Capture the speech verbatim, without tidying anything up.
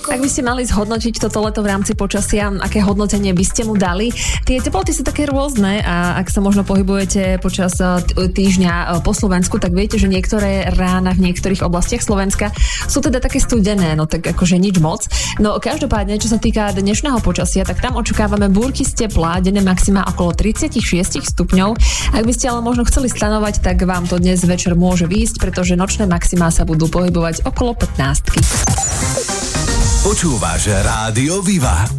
Ak by ste mali zhodnotiť toto leto v rámci počasia, aké hodnotenie by ste mu dali? Tie teploty sú také rôzne a ak sa možno pohybujete počas týždňa po Slovensku, tak viete, že niektoré rána v niektorých oblastiach Slovenska sú teda také studené, no tak akože nič moc. No každopádne, čo sa týka dnešného počasia, tak tam očakávame búrky z tepla, denné maxima okolo tridsaťšesť stupňov. Ak by ste ale možno chceli stanovať, tak vám to dnes večer môže výjsť, pretože nočné maxima sa budú pohybovať okolo pätnástky. Počúvaš Rádio Viva.